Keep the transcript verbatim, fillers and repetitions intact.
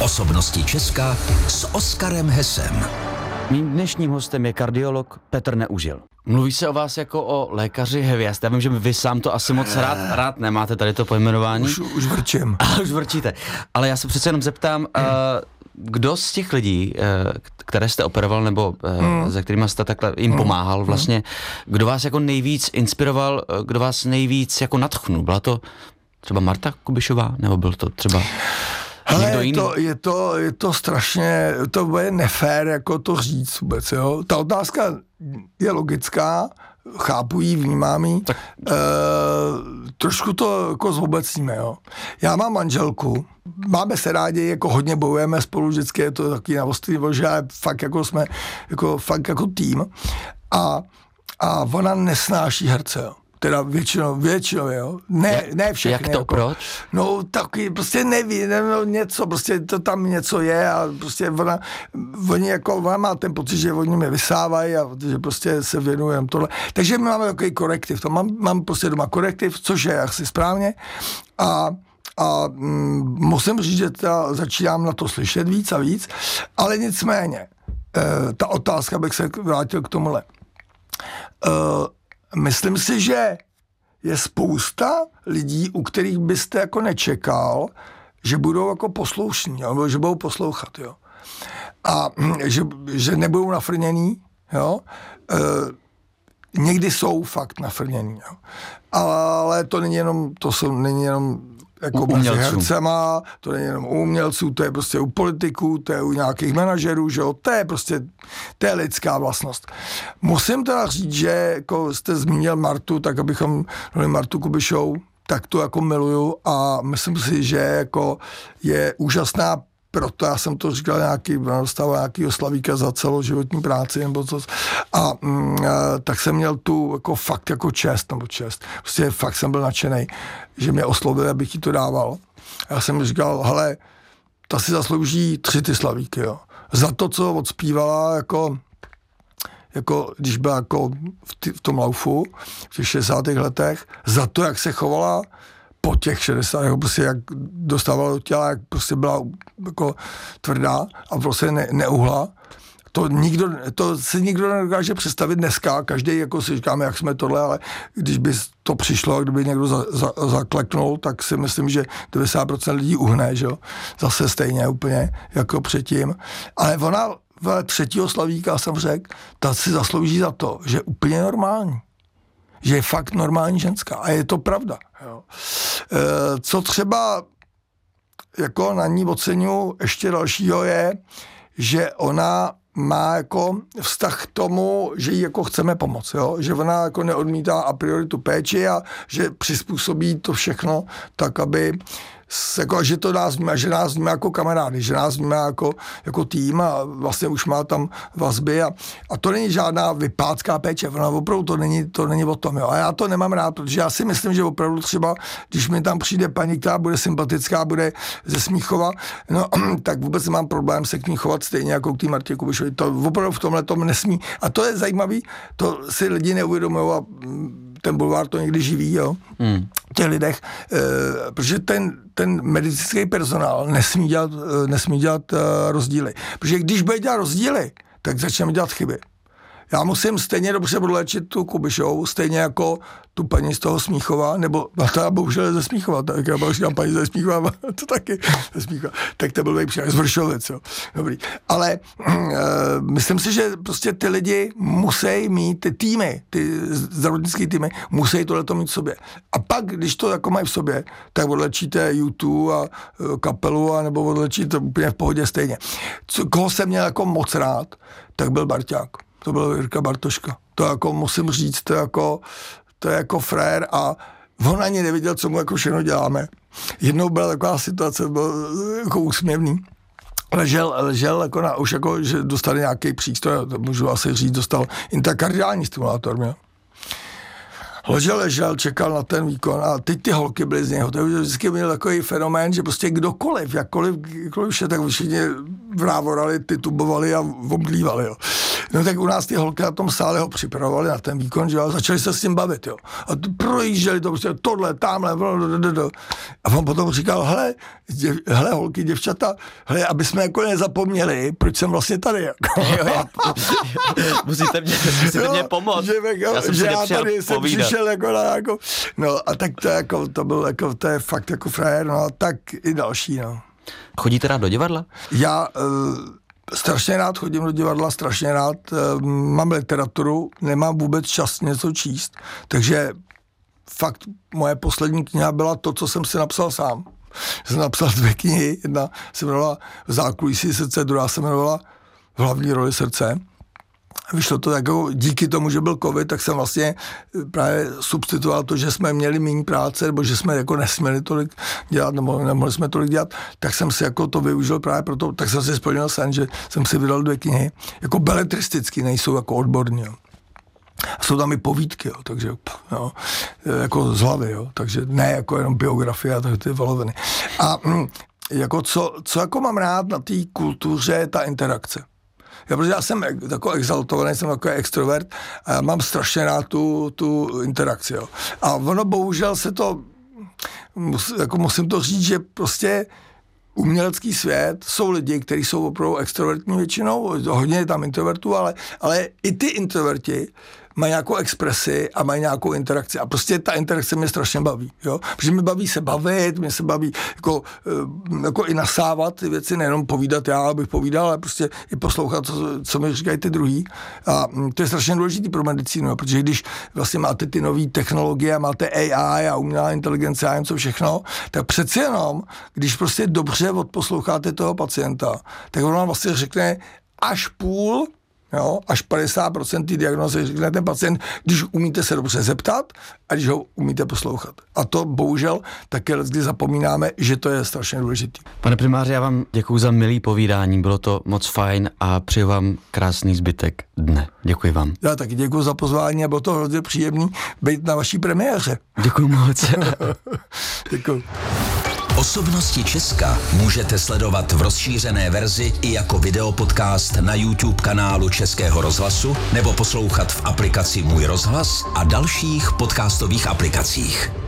Osobnosti Česka s Oskarem Hesem. Mým dnešním hostem je kardiolog Petr Neužil. Mluví se o vás jako o lékaři hvězd. Já vím, že vy sám to asi moc rád, rád nemáte tady to pojmenování. Už, už vrčím. A už vrčíte. Ale já se přece jenom zeptám, uh, kdo z těch lidí, uh, které jste operoval, nebo uh, hmm. se kterými jste takhle jim pomáhal vlastně, kdo vás jako nejvíc inspiroval, kdo vás nejvíc jako nadchnul? Byla to třeba Marta Kubišová, nebo byl to třeba... Hele, je to, je, to, je to strašně, to bude nefér jako to říct vůbec, jo. Ta otázka je logická, chápu jí, vnímám jí, tak... e, trošku to jako zobecníme, jo. Já mám manželku, máme se rádi, jako hodně bojujeme spolu, vždycky je to takový navostný, že fakt jako jsme, jako fakt jako tým a, a ona nesnáší herce, jo. Teda většinou, většinou, jo. Ne, jak, ne všechny. Jak to, jako, proč? No, taky, prostě neví, ne, no, něco, prostě to tam něco je a prostě ona, oni jako, ona má ten pocit, že oni mě vysávají a že prostě se věnujem tohle. Takže my máme takový korektiv, to mám, mám prostě doma korektiv, což je asi správně a a mm, musím říct, že ta, začínám na to slyšet víc a víc, ale nicméně, e, ta otázka, bych se vrátil k tomuhle. E, Myslím si, že je spousta lidí, u kterých byste jako nečekal, že budou jako posloušní, nebo že budou poslouchat, jo. A že, že nebudou nafrněný, jo. E, někdy jsou fakt nafrněný, jo. Ale to není jenom, to jsou, není jenom jako mezi hercema, to není jenom u umělců, to je prostě u politiků, to je u nějakých manažerů, že jo, to je prostě, to je lidská vlastnost. Musím teda říct, že jako jste zmínil Martu, tak abychom dali Martu Kubišovou, tak to jako miluju a myslím si, že jako je úžasná, proto já jsem to říkal nějaký, dostával nějakýho slavíka za celoživotní práci nebo co. A mm, tak jsem měl tu jako fakt jako čest, nebo čest. Prostě fakt jsem byl nadšenej, že mě oslovil, abych jí to dával. A já jsem říkal, hele, ta si zaslouží tři ty slavíky, jo. Za to, co odspívala, jako, jako když byla jako v, ty, v tom laufu, v těch šedesátých letech, za to, jak se chovala po těch šedesátých, prostě jak dostávala do těla, jak prostě byla jako tvrdá a prostě ne, neuhla. To, nikdo, to si nikdo nedokáže představit dneska, každý jako si říkáme, jak jsme tohle, ale když by to přišlo, kdyby někdo za, za, zakleknul, tak si myslím, že devadesát procent lidí uhne, že jo, zase stejně úplně jako předtím. Ale ona v třetího slavíka jsem řekl, ta si zaslouží za to, že je úplně normální. Že je fakt normální ženská. A je to pravda. Jo. E, co třeba jako na ní oceňuji ještě dalšího je, že ona má jako vztah k tomu, že jí jako chceme pomoct, jo? Že ona jako neodmítá a priori tu péči a že přizpůsobí to všechno tak, aby jako, že to nás vnímá, že nás vnímá jako kamarády, že nás vnímá jako, jako tým a vlastně už má tam vazby a, a to není žádná vypácká péče, ona opravdu to není, to není o tom, jo. A já to nemám rád, protože já si myslím, že opravdu třeba, když mi tam přijde paní, která bude sympatická, bude ze Smíchova, no, tak vůbec nemám problém se k ní chovat stejně jako k té Martě Kubišové. To opravdu v tomhle tom nesmí. A to je zajímavý, to si lidi neuvědomují a ten bulvár to někdy živí, jo, hmm. těch lidech, e, protože ten, ten medicínský personál nesmí dělat, nesmí dělat e, rozdíly. Protože když bude dělat rozdíly, tak začneme dělat chyby. Já musím stejně dobře odléčit tu Kubišovou, stejně jako tu paní z toho Smíchova, nebo ta bohužel ze Smíchova, tak já říkám paní ze Smíchova, to taky ze Smíchova, tak to byl nejpříjemný z Vršovic, jo. Dobrý. Ale e, myslím si, že prostě ty lidi musí mít, ty týmy, ty zdravotnické týmy, musí tohleto mít v sobě. A pak, když to jako mají v sobě, tak odlečíte YouTube a e, kapelu, a nebo odlečíte úplně v pohodě stejně. Co, koho jsem měl jako moc rád, tak byl Barťák. To byl Jirka Bartoška. To jako musím říct, to je jako, to je jako frér a on ani nevěděl, co mu jako všechno děláme. Jednou byla taková situace, byl jako úsměvný. Ležel, ležel jako na, už jako, že dostal nějaký přístroj, to můžu asi říct, dostal intrakardiální stimulátor, měl. Ležel, ležel, čekal na ten výkon a teď ty holky byly z něho. To je vždycky byl takový fenomén, že prostě kdokoliv, jakkoliv, jakkoliv vše, tak všichni vrávorali, titubovali a omdlívali, jo. No tak u nás ty holky na tom sále ho připravovali na ten výkon, že jo, a začali se s tím bavit, jo. A to projížděli to prostě tohle, tamhle, a on potom říkal, hele, děv, hele holky, děvčata, hele, aby jsme jako nezapomněli, proč jsem vlastně tady, jako. Jo, já, musíte mě, musíte mě pomoct. Že, jako, já jsem že si já nepřijel tady jsem povídat. přišel jako na jako, no a tak to jako, to byl jako, to je fakt jako frajer, no tak i další, no. Chodíte rád do divadla? Já uh, strašně rád chodím do divadla, strašně rád uh, mám literaturu, nemám vůbec čas něco číst, takže fakt moje poslední kniha byla to, co jsem si napsal sám. Jsem napsal dvě knihy, jedna se jmenovala Zákulisí srdce, druhá se jmenovala V hlavní roli srdce. Vyšlo to jako díky tomu, že byl covid, tak jsem vlastně právě substituoval to, že jsme měli méně práce, nebo že jsme jako nesměli tolik dělat, nebo nemohli jsme tolik dělat, tak jsem si jako to využil právě proto, tak jsem si splnil sen, že jsem si vydal dvě knihy, jako beletristicky, nejsou jako odborní, jo. A jsou tam i povídky, jo, takže jo, jako z hlavy, jo, takže ne jako jenom biografie a tak ty voloviny. A jako co, co jako mám rád na té kultuře je ta interakce. Já, protože já jsem takový exaltovaný, jsem takový extrovert a já mám strašně rád tu, tu interakci. Jo. A ono bohužel se to, mus, jako musím to říct, že prostě umělecký svět jsou lidi, kteří jsou opravdu extrovertní většinou, hodně je tam introvertů, ale, ale i ty introverti mají nějakou expresi a mají nějakou interakci. A prostě ta interakce mě strašně baví. Jo? Protože mě baví se bavit, mě se baví jako, jako i nasávat ty věci, nejenom povídat já, abych povídal, ale prostě i poslouchat, co, co mi říkají ty druhý. A to je strašně důležité pro medicínu, protože když vlastně máte ty nové technologie, máte A I a umělá inteligence a něco všechno, tak přeci jenom, když prostě dobře odposloucháte toho pacienta, tak on vám vlastně řekne až půl, jo, až padesát procent té diagnózy řekne ten pacient, když umíte se dobře zeptat a když ho umíte poslouchat. A to bohužel také kdy zapomínáme, že to je strašně důležité. Pane primáře, já vám děkuju za milý povídání, bylo to moc fajn a přeju vám krásný zbytek dne. Děkuji vám. Já taky děkuju za pozvání a bylo to hrozně příjemný být na vaší premiéře. Děkuju moc. Děkuju. Osobnosti Česka můžete sledovat v rozšířené verzi i jako videopodcast na YouTube kanálu Českého rozhlasu nebo poslouchat v aplikaci Můj rozhlas a dalších podcastových aplikacích.